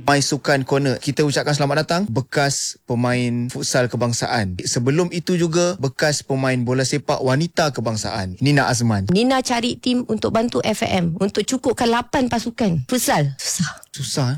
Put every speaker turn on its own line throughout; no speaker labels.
My Sukan Corner. Kita ucapkan selamat datang bekas pemain futsal kebangsaan. Sebelum itu juga bekas pemain bola sepak wanita kebangsaan, Nina Azman.
Nina cari tim untuk bantu FAM untuk cukupkan 8 pasukan futsal.
Susah.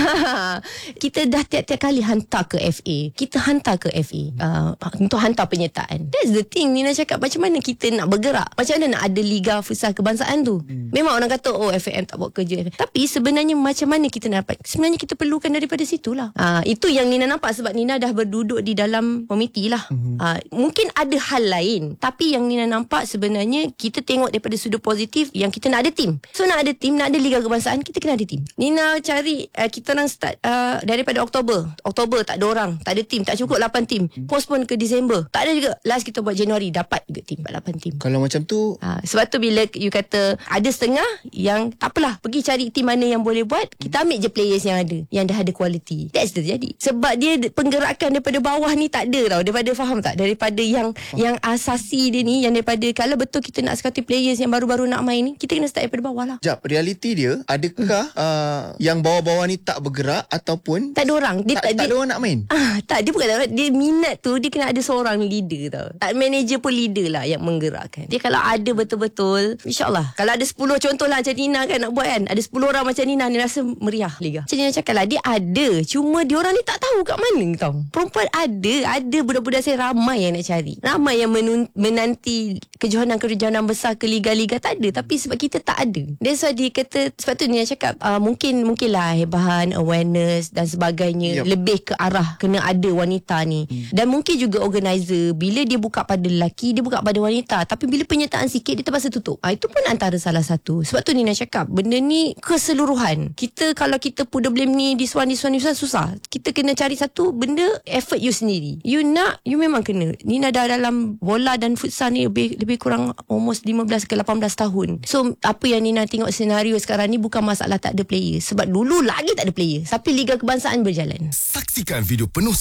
Kita dah tiap-tiap kali hantar ke FA. Kita hantar ke FA untuk hantar penyertaan. That's the thing. Nina cakap, macam mana kita nak bergerak? Macam mana nak ada liga futsal kebangsaan tu? Memang orang kata FAM tak buat kerja. Tapi sebenarnya macam mana kita nak dapat? Sebenarnya kita perlukan daripada situlah. Itu yang Nina nampak, sebab Nina dah berduduk di dalam komiti lah. Mungkin ada hal lain, tapi yang Nina nampak sebenarnya kita tengok daripada sudut positif yang kita nak ada tim. So nak ada tim, nak ada liga kebangsaan, kita kena ada tim. Nina cari, kita orang start daripada Oktober tak ada orang, tak ada tim, tak cukup 8 tim, postpone ke Disember, tak ada juga. Last kita buat Januari, dapat juga tim, 8 tim.
Kalau macam tu,
sebab tu bila you kata ada setengah yang tak apalah, pergi cari tim mana yang boleh buat, kita ambil je players yang ada, yang dah ada quality. That's terjadi. Sebab dia penggerakan daripada bawah ni tak ada tau, daripada, faham tak, daripada yang asasi dia ni, yang daripada, kalau betul kita nak scouting players yang baru-baru nak main ni, kita kena start daripada bawah lah.
Jap, realiti dia adakah yang bawah-bawah ni tak bergerak ataupun
tak ada orang, dia
tak ada orang nak main?
Tak, dia bukan tak, dia minat tu, dia kena ada seorang leader tau. Tak, manager pun leader lah yang menggerakkan. Dia kalau ada betul-betul, insyaAllah, kalau ada 10 contohlah macam Nina kan nak buat kan, ada 10 orang macam Nina, ni rasa meriah liga. Macam Nina cakap lah, dia ada, cuma dia orang ni tak tahu kat mana tau. Perempuan ada budak-budak saya ramai yang nak cari, ramai yang menanti kejohanan besar ke liga-liga, tak ada. Tapi sebab kita tak ada, that's why dia kata, sebab tu Nina cakap mungkinlah bahan awareness dan sebagainya, lebih ke arah kena ada wanita ni. Dan mungkin juga organizer, bila dia buka pada lelaki, dia buka pada wanita, tapi bila penyertaan sikit dia terpaksa tutup. Itu pun antara salah satu. Sebab tu Nina cakap, benda ni keseluruhan. Kita kalau kita put the blame ni this one susah. Kita kena cari satu benda, effort you sendiri. You memang kena. Nina dah dalam bola dan futsal ni lebih kurang almost 15 ke 18 tahun. So apa yang Nina tengok senario sekarang ni bukan masalah tak ada player, sebab dulu lagi tak ada player, tapi liga kebangsaan berjalan.
Saksikan video penuh